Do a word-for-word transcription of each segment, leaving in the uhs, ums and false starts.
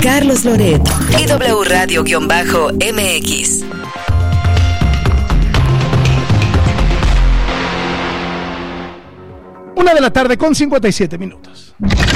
Carlos Loret y W Radio-M X. Una de la tarde con cincuenta y siete minutos.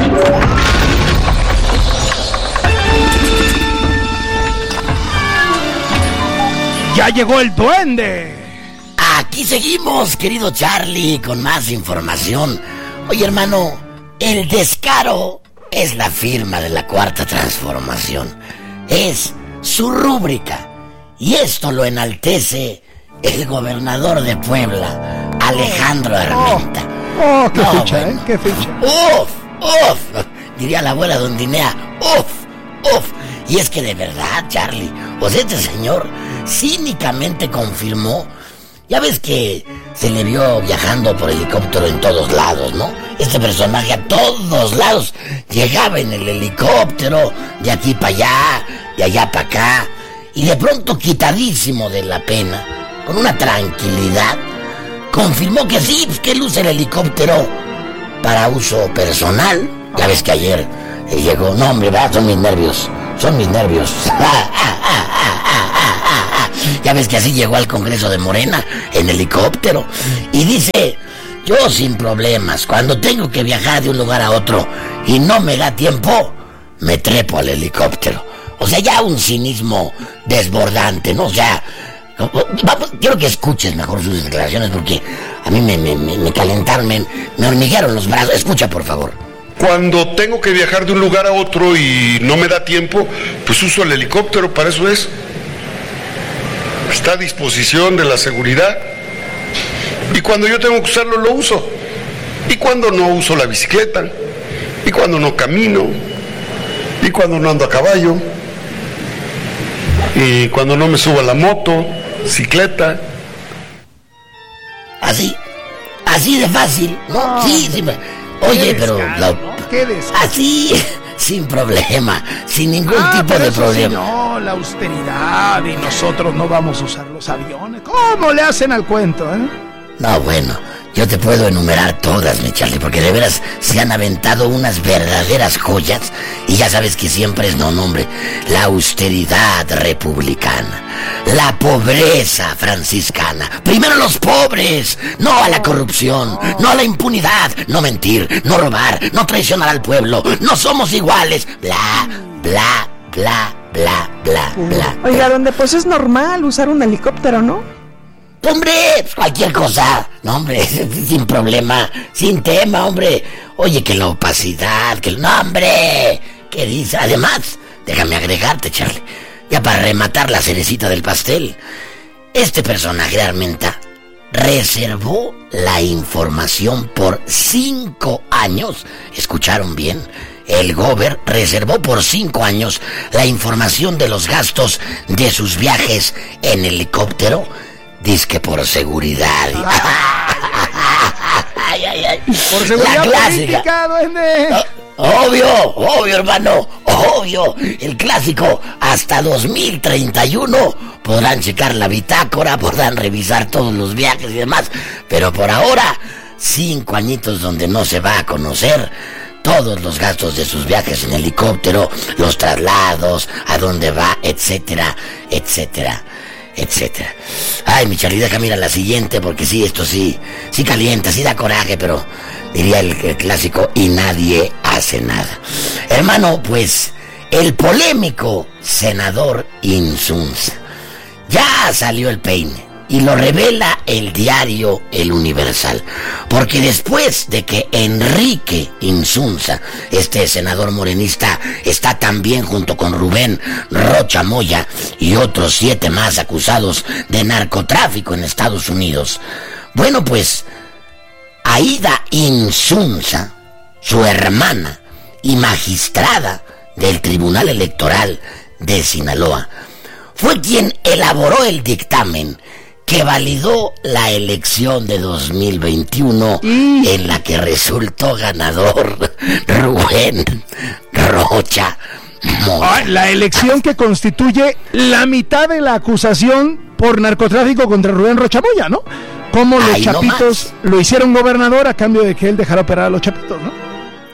Ya llegó el duende. Aquí seguimos, querido Charlie, con más información. Oye, hermano, el descaro es la firma de la Cuarta Transformación. Es su rúbrica. Y esto lo enaltece el gobernador de Puebla, Alejandro Armenta. Oh, qué no, ficha, bueno. ¿eh? Qué ficha. Uf, uf, diría la abuela Dondinea, uf, uf. Y es que de verdad, Charlie, pues este señor cínicamente confirmó. Ya ves que se le vio viajando por helicóptero en todos lados, ¿no? Este personaje a todos lados llegaba en el helicóptero, de aquí para allá, de allá para acá, y de pronto, quitadísimo de la pena, con una tranquilidad, confirmó que sí, que él usa el helicóptero para uso personal. Ya ves que ayer eh, llegó, no hombre, ¿verdad? Son mis nervios, son mis nervios. Ya ves que así llegó al Congreso de Morena en helicóptero y dice: yo sin problemas, cuando tengo que viajar de un lugar a otro y no me da tiempo, me trepo al helicóptero. O sea, ya un cinismo desbordante, ¿no? O sea, vamos, quiero que escuches mejor sus declaraciones porque a mí me, me, me calentaron, me, me hormiguearon los brazos. Escucha, por favor. Cuando tengo que viajar de un lugar a otro y no me da tiempo, pues uso el helicóptero, para eso es. Está a disposición de la seguridad. Y cuando yo tengo que usarlo, lo uso. Y cuando no, uso la bicicleta. Y cuando no, camino. Y cuando no, ando a caballo. Y cuando no, me subo a la moto, bicicleta. Así, así de fácil, ¿no? No, sí, sí. Oye, pero la, ¿no? ¿Qué descaro? así, sin problema, sin ningún Ah, tipo pero de eso problema. sí, no, la austeridad y nosotros no vamos a usar los aviones. ¿Cómo le hacen al cuento, eh? No, bueno, yo te puedo enumerar todas, mi Charlie, porque de veras se han aventado unas verdaderas joyas. Y ya sabes que siempre es, no, no, hombre, la austeridad republicana, la pobreza franciscana. Primero los pobres, no a la corrupción, no a la impunidad, no mentir, no robar, no traicionar al pueblo, no somos iguales, bla, bla, bla, bla, bla, bla. Oiga, donde pues es normal usar un helicóptero, ¿no? Hombre, cualquier cosa, no hombre, sin problema, sin tema, hombre. Oye, que la opacidad, que el nombre, ¿qué dice? Además, déjame agregarte, Charlie, ya para rematar la cerecita del pastel, este personaje de Armenta reservó la información por cinco años. ¿Escucharon bien? El Gober reservó por cinco años la información de los gastos de sus viajes en helicóptero. Dizque por seguridad. Ay, ay, ay. Por seguridad política, duende. Obvio, obvio, hermano, obvio. El clásico, hasta dos mil treinta y uno podrán checar la bitácora, podrán revisar todos los viajes y demás. Pero por ahora, cinco añitos donde no se va a conocer todos los gastos de sus viajes en helicóptero, los traslados, a dónde va, etcétera, etcétera, etcétera. Ay, mi Charlie, déjame ir a la siguiente, porque sí, esto sí, sí calienta, sí da coraje, pero diría el, el clásico, y nadie hace nada. Hermano, pues, el polémico senador Insunza, ya salió el peine, y lo revela el diario El Universal, porque después de que Enrique Insunza, este senador morenista, está también junto con Rubén Rocha Moya y otros siete más acusados de narcotráfico en Estados Unidos, bueno, pues Aida Insunza, su hermana y magistrada del Tribunal Electoral de Sinaloa, fue quien elaboró el dictamen que validó la elección de dos mil veintiuno, mm. en la que resultó ganador Rubén Rocha Moya. Ah, la elección que constituye la mitad de la acusación por narcotráfico contra Rubén Rocha Moya, ¿no? Como los Ay, chapitos no lo hicieron gobernador a cambio de que él dejara operar a los chapitos, ¿no?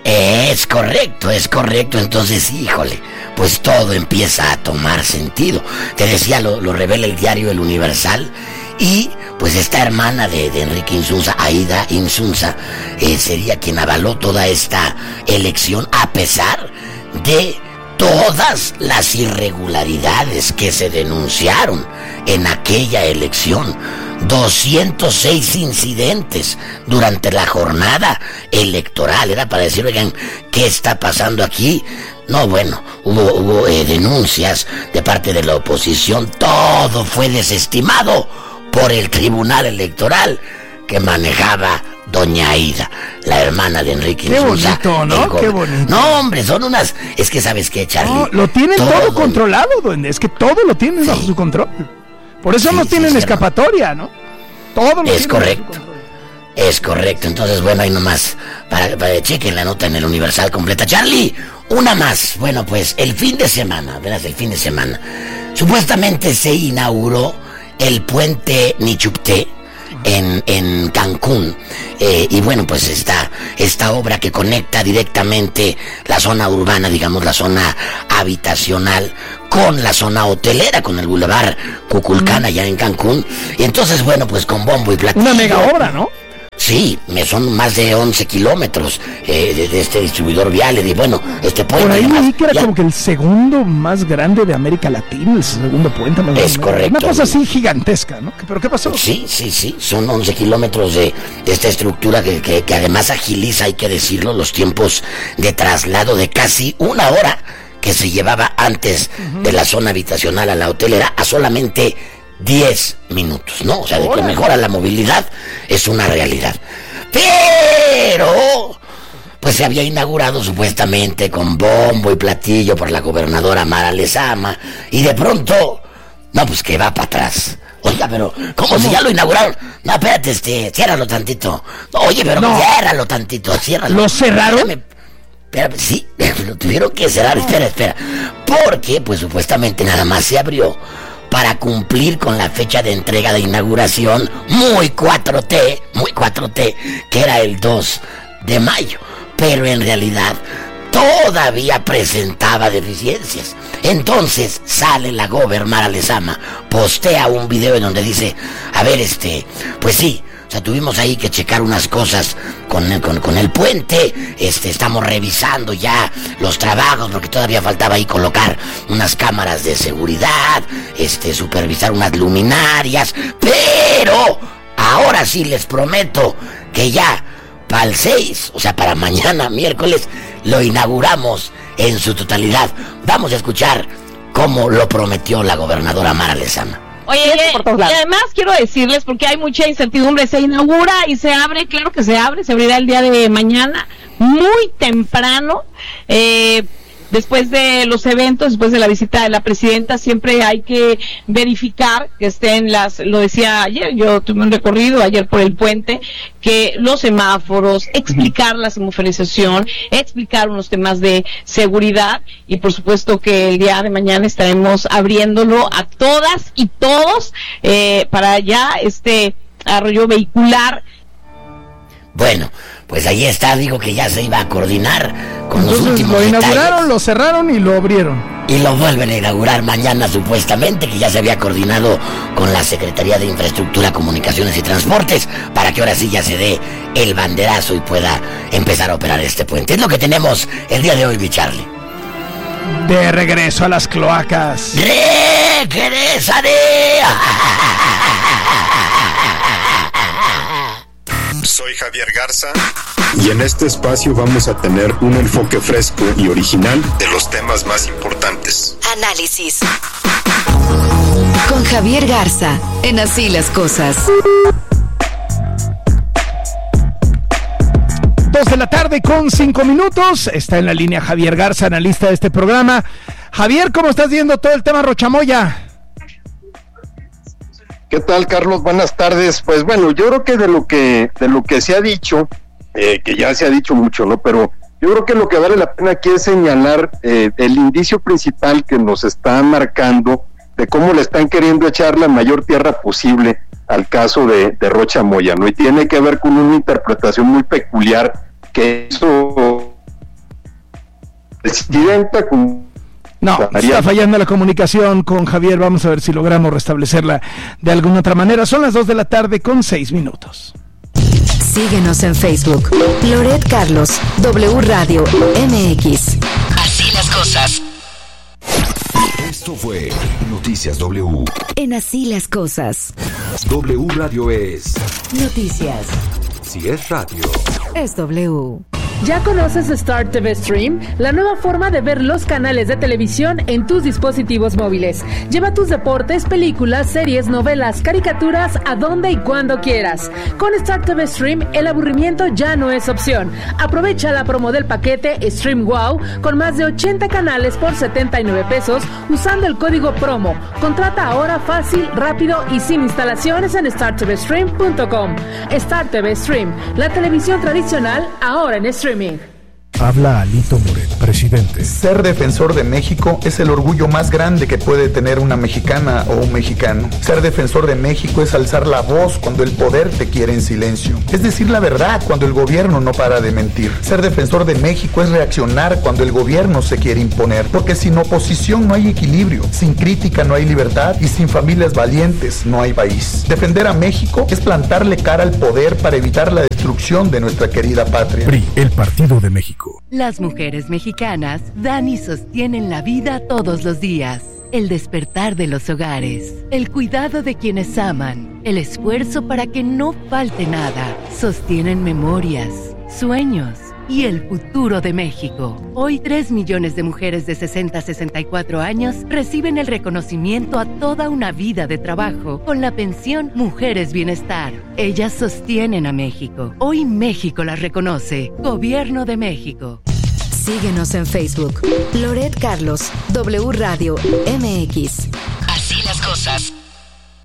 Es correcto, es correcto. Entonces, híjole, pues todo empieza a tomar sentido. Te decía, lo, lo revela el diario El Universal. Y pues esta hermana de, de Enrique Insunza, Aida Insunza, eh, sería quien avaló toda esta elección a pesar de todas las irregularidades que se denunciaron en aquella elección. doscientos seis incidentes durante la jornada electoral. Era para decir, oigan, ¿qué está pasando aquí? No, bueno, hubo, hubo eh, denuncias de parte de la oposición. Todo fue desestimado por el Tribunal Electoral que manejaba doña Aida, la hermana de Enrique Insunza. Qué bonito, ¿no? Qué bonito. No, hombre, son unas... Es que, ¿sabes qué, Charlie? No, lo tienen todo, todo controlado, duende. Es que todo lo tienen sí. bajo su control. Por eso sí, no tienen sí, escapatoria, ¿no? Todo lo es correcto. Es correcto. Entonces, bueno, ahí nomás, para, para chequen la nota en El Universal completa. Charlie, una más. Bueno, pues, el fin de semana, verás, el fin de semana, supuestamente se inauguró el puente Nichupté en, en Cancún, eh, y bueno, pues esta, esta obra que conecta directamente la zona urbana, digamos la zona habitacional, con la zona hotelera, con el Boulevard Cuculcán allá en Cancún. Y entonces, bueno, pues con bombo y platillo. Una mega obra, ¿no? Sí, me son más de once kilómetros eh, de, de este distribuidor vial. Y bueno, este puente... Por ahí además, leí que era ya... como que el segundo más grande de América Latina, el segundo puente más Es grande. correcto. Una cosa así gigantesca, ¿no? ¿Pero qué pasó? Sí, sí, sí, son once kilómetros de, de esta estructura que, que, que además agiliza, hay que decirlo, los tiempos de traslado de casi una hora que se llevaba antes uh-huh. de la zona habitacional a la hotelera a solamente diez minutos, ¿no? O sea, de que mejora la movilidad es una realidad. Pero pues se había inaugurado supuestamente con bombo y platillo por la gobernadora Mara Lezama, y de pronto, no, pues que va para atrás. Oiga, pero, ¿cómo, ¿Cómo? si ya lo inauguraron? No, espérate, este, ciérralo tantito. No, oye, pero no. ciérralo tantito, ciérralo. ¿Lo cerraron? Espérame, espérame, sí, lo tuvieron que cerrar, espera, espera. Porque, pues supuestamente nada más se abrió para cumplir con la fecha de entrega de inauguración muy cuatro T, muy cuatro T, que era el dos de mayo. Pero en realidad todavía presentaba deficiencias. Entonces sale la gober Mara Lezama, postea un video en donde dice, a ver, este, pues sí, o sea, tuvimos ahí que checar unas cosas con el, con, con el puente, este, estamos revisando ya los trabajos, porque todavía faltaba ahí colocar unas cámaras de seguridad, este, supervisar unas luminarias, pero ahora sí les prometo que ya para el seis, o sea, para mañana, miércoles, lo inauguramos en su totalidad. Vamos a escuchar cómo lo prometió la gobernadora Mara Lezama. Oye, y además quiero decirles, porque hay mucha incertidumbre, se inaugura y se abre, claro que se abre, se abrirá el día de mañana, muy temprano, eh... después de los eventos, después de la visita de la presidenta, siempre hay que verificar que estén las, lo decía ayer, yo tuve un recorrido ayer por el puente, que los semáforos, explicar la semaforización, explicar unos temas de seguridad, y por supuesto que el día de mañana estaremos abriéndolo a todas y todos, eh, para ya este arroyo vehicular. Bueno, pues ahí está, digo que ya se iba a coordinar con Entonces, los últimos lo inauguraron, detalles. lo cerraron y lo abrieron. Y lo vuelven a inaugurar mañana supuestamente, que ya se había coordinado con la Secretaría de Infraestructura, Comunicaciones y Transportes, para que ahora sí ya se dé el banderazo y pueda empezar a operar este puente. Es lo que tenemos el día de hoy, mi Charlie. De regreso a las cloacas. ¡Regresaré! Soy Javier Garza y en este espacio vamos a tener un enfoque fresco y original de los temas más importantes. Análisis con Javier Garza en Así las Cosas. Dos de la tarde con cinco minutos. Está en la línea Javier Garza, analista de este programa. Javier, ¿cómo estás viendo todo el tema Rochamoya? ¿Qué tal, Carlos? Buenas tardes. Pues bueno, yo creo que de lo que de lo que se ha dicho, eh, que ya se ha dicho mucho, ¿no? Pero yo creo que lo que vale la pena aquí es señalar eh, el indicio principal que nos está marcando de cómo le están queriendo echar la mayor tierra posible al caso de, de Rocha Moya, ¿no? Y tiene que ver con una interpretación muy peculiar que hizo presidenta con... No, está fallando la comunicación con Javier. Vamos a ver si logramos restablecerla de alguna otra manera. Son las dos de la tarde con seis minutos. Síguenos en Facebook. Loret Carlos, W Radio M X. Así las cosas. Esto fue Noticias W. En Así las cosas. W Radio es Noticias. Si es radio, es W. ¿Ya conoces Star T V Stream? La nueva forma de ver los canales de televisión en tus dispositivos móviles. Lleva tus deportes, películas, series, novelas, caricaturas a donde y cuando quieras. Con Star T V Stream, el aburrimiento ya no es opción. Aprovecha la promo del paquete Stream Wow con más de ochenta canales por setenta y nueve pesos usando el código promo. Contrata ahora fácil, rápido y sin instalaciones en star t v stream punto com. Star T V Stream, la televisión tradicional ahora en streaming. Habla Alito Moret, presidente. Ser defensor de México es el orgullo más grande que puede tener una mexicana o un mexicano. Ser defensor de México es alzar la voz cuando el poder te quiere en silencio. Es decir la verdad cuando el gobierno no para de mentir. Ser defensor de México es reaccionar cuando el gobierno se quiere imponer. Porque sin oposición no hay equilibrio, sin crítica no hay libertad y sin familias valientes no hay país. Defender a México es plantarle cara al poder para evitar la destrucción de nuestra querida patria. P R I, el Partido de México. Las mujeres mexicanas dan y sostienen la vida todos los días. El despertar de los hogares, el cuidado de quienes aman, el esfuerzo para que no falte nada. Sostienen memorias, sueños y el futuro de México. Hoy tres millones de mujeres de sesenta a sesenta y cuatro años reciben el reconocimiento a toda una vida de trabajo con la pensión Mujeres Bienestar. Ellas sostienen a México. Hoy México las reconoce. Gobierno de México. Síguenos en Facebook. Loret Carlos, W Radio M X. Así las cosas.